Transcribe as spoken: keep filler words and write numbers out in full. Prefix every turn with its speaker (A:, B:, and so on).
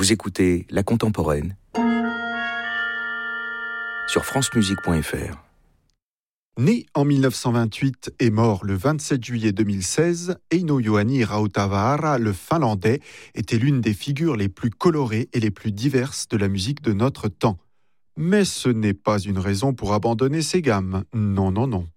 A: Vous écoutez La Contemporaine sur france musique point f r.
B: Né en mille neuf cent vingt-huit et mort le vingt-sept juillet deux mille seize, Eino Juhani Rautavaara, le Finlandais, était l'une des figures les plus colorées et les plus diverses de la musique de notre temps. Mais ce n'est pas une raison pour abandonner ses gammes. Non, non, non.